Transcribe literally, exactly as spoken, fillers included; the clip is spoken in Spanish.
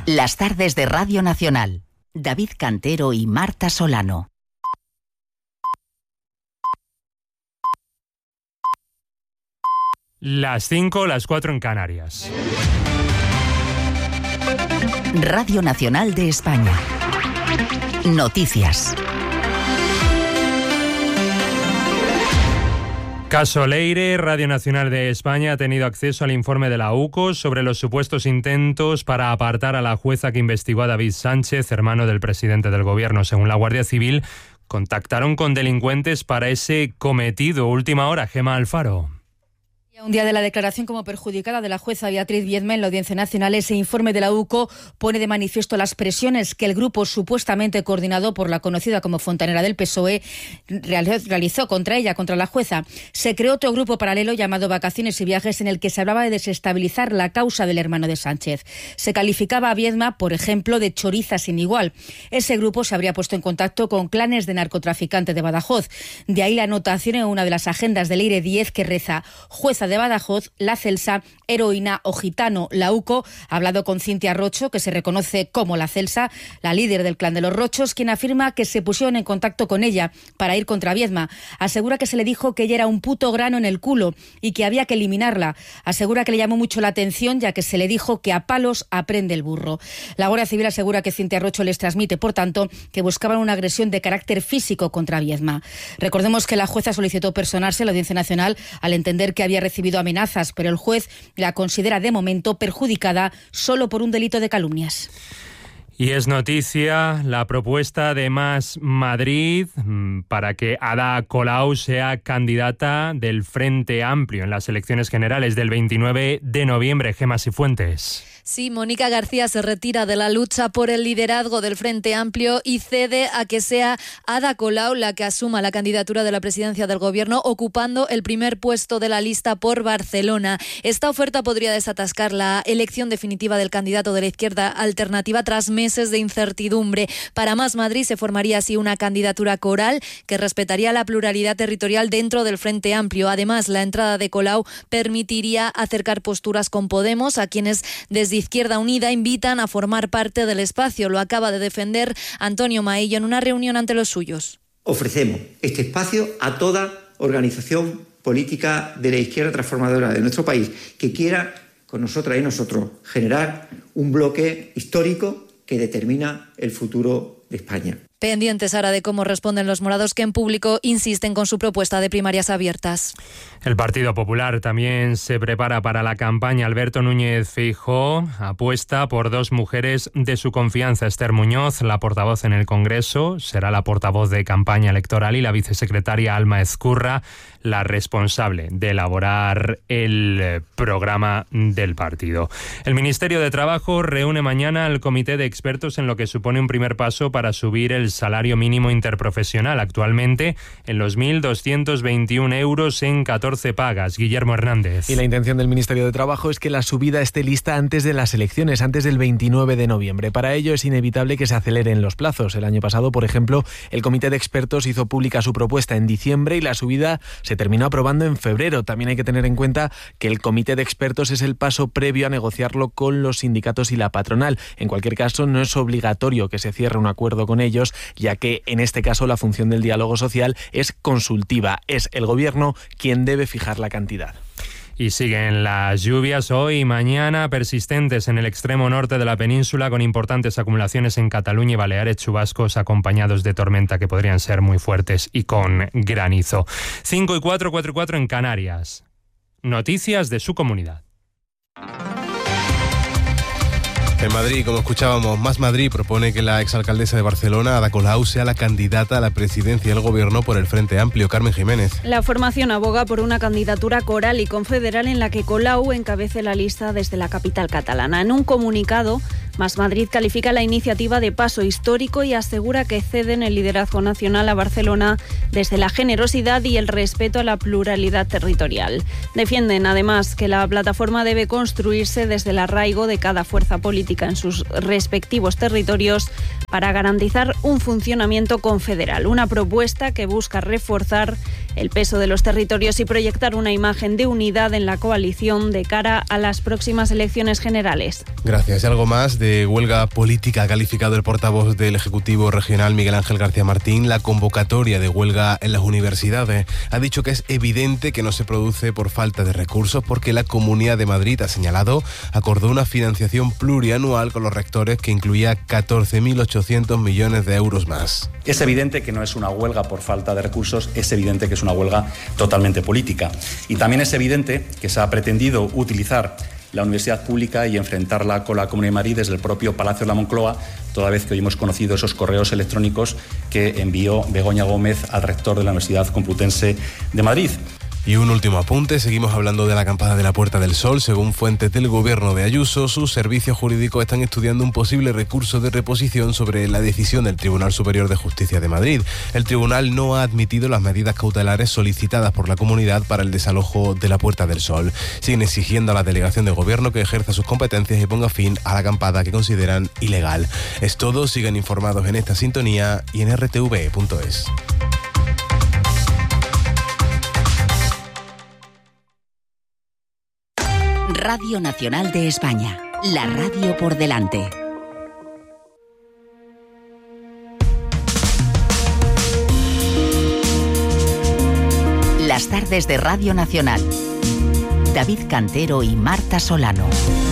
Las tardes de Radio Nacional. David Cantero y Marta Solano. Las cinco, las cuatro en Canarias. Radio Nacional de España. Noticias. Caso Leire, Radio Nacional de España ha tenido acceso al informe de la U C O sobre los supuestos intentos para apartar a la jueza que investigó a David Sánchez, hermano del presidente del Gobierno. Según la Guardia Civil, contactaron con delincuentes para ese cometido. Última hora, Gemma Alfaro. Un día de la declaración como perjudicada de la jueza Beatriz Viedma en la Audiencia Nacional, ese informe de la U C O pone de manifiesto las presiones que el grupo supuestamente coordinado por la conocida como Fontanera del P S O E realizó contra ella, contra la jueza. Se creó otro grupo paralelo llamado Vacaciones y Viajes en el que se hablaba de desestabilizar la causa del hermano de Sánchez. Se calificaba a Viedma, por ejemplo, de choriza sin igual. Ese grupo se habría puesto en contacto con clanes de narcotraficantes de Badajoz. De ahí la anotación en una de las agendas de Leire diez que reza: jueza de Badajoz, la Celsa, heroína o gitano. La U C O ha hablado con Cintia Rocho, que se reconoce como la Celsa, la líder del clan de los Rochos, quien afirma que se pusieron en contacto con ella para ir contra Viedma. Asegura que se le dijo que ella era un puto grano en el culo y que había que eliminarla. Asegura que le llamó mucho la atención, ya que se le dijo que a palos aprende el burro. La Guardia Civil asegura que Cintia Rocho les transmite, por tanto, que buscaban una agresión de carácter físico contra Viedma. Recordemos que la jueza solicitó personarse a la Audiencia Nacional al entender que había recibido amenazas, pero el juez la considera de momento perjudicada solo por un delito de calumnias. Y es noticia la propuesta de Más Madrid para que Ada Colau sea candidata del Frente Amplio en las elecciones generales del veintinueve de noviembre. Gemma Cifuentes. Sí, Mónica García se retira de la lucha por el liderazgo del Frente Amplio y cede a que sea Ada Colau la que asuma la candidatura de la presidencia del Gobierno, ocupando el primer puesto de la lista por Barcelona. Esta oferta podría desatascar la elección definitiva del candidato de la izquierda alternativa tras meses de incertidumbre. Para Más Madrid se formaría así una candidatura coral que respetaría la pluralidad territorial dentro del Frente Amplio. Además, la entrada de Colau permitiría acercar posturas con Podemos, a quienes desde Izquierda Unida invitan a formar parte del espacio. Lo acaba de defender Antonio Maillo en una reunión ante los suyos. Ofrecemos este espacio a toda organización política de la izquierda transformadora de nuestro país que quiera, con nosotras y nosotros, generar un bloque histórico que determina el futuro de España. Pendientes ahora de cómo responden los morados, que en público insisten con su propuesta de primarias abiertas. El Partido Popular también se prepara para la campaña. Alberto Núñez Feijóo apuesta por dos mujeres de su confianza. Esther Muñoz, la portavoz en el Congreso, será la portavoz de campaña electoral, y la vicesecretaria Alma Ezcurra, la responsable de elaborar el programa del partido. El Ministerio de Trabajo reúne mañana al comité de expertos en lo que supone un primer paso para subir el salario mínimo interprofesional, actualmente en los mil doscientos veintiún euros en catorce pagas. Guillermo Hernández. Y la intención del Ministerio de Trabajo es que la subida esté lista antes de las elecciones, antes del veintinueve de noviembre. Para ello es inevitable que se aceleren los plazos. El año pasado, por ejemplo, el comité de expertos hizo pública su propuesta en diciembre y la subida se terminó aprobando en febrero. También hay que tener en cuenta que el comité de expertos es el paso previo a negociarlo con los sindicatos y la patronal. En cualquier caso, no es obligatorio que se cierre un acuerdo con ellos, ya que en este caso la función del diálogo social es consultiva. Es el Gobierno quien debe fijar la cantidad. Y siguen las lluvias hoy y mañana persistentes en el extremo norte de la península, con importantes acumulaciones en Cataluña y Baleares, chubascos acompañados de tormenta que podrían ser muy fuertes y con granizo. cinco y cuatro, cuatro y cuatro en Canarias. Noticias de su comunidad. En Madrid, como escuchábamos, Más Madrid propone que la exalcaldesa de Barcelona, Ada Colau, sea la candidata a la presidencia del Gobierno por el Frente Amplio. Carmen Jiménez. La formación aboga por una candidatura coral y confederal en la que Colau encabece la lista desde la capital catalana. En un comunicado, Más Madrid califica la iniciativa de paso histórico y asegura que ceden el liderazgo nacional a Barcelona desde la generosidad y el respeto a la pluralidad territorial. Defienden, además, que la plataforma debe construirse desde el arraigo de cada fuerza política en sus respectivos territorios para garantizar un funcionamiento confederal. Una propuesta que busca reforzar el peso de los territorios y proyectar una imagen de unidad en la coalición de cara a las próximas elecciones generales. Gracias. Y algo más de huelga política ha calificado el portavoz del Ejecutivo Regional, Miguel Ángel García Martín, la convocatoria de huelga en las universidades. Ha dicho que es evidente que no se produce por falta de recursos porque la Comunidad de Madrid, ha señalado, acordó una financiación plurianual con los rectores que incluía catorce mil ochocientos millones de euros más. Es evidente que no es una huelga por falta de recursos, es evidente que es una huelga totalmente política. Y también es evidente que se ha pretendido utilizar la universidad pública y enfrentarla con la Comunidad de Madrid desde el propio Palacio de la Moncloa, toda vez que hoy hemos conocido esos correos electrónicos que envió Begoña Gómez al rector de la Universidad Complutense de Madrid. Y un último apunte, seguimos hablando de la acampada de la Puerta del Sol. Según fuentes del gobierno de Ayuso, sus servicios jurídicos están estudiando un posible recurso de reposición sobre la decisión del Tribunal Superior de Justicia de Madrid. El tribunal no ha admitido las medidas cautelares solicitadas por la comunidad para el desalojo de la Puerta del Sol. Siguen exigiendo a la delegación de gobierno que ejerza sus competencias y ponga fin a la acampada que consideran ilegal. Es todo, sigan informados en esta sintonía y en r t v punto es. Radio Nacional de España, la radio por delante. Las tardes de Radio Nacional. David Cantero y Marta Solano.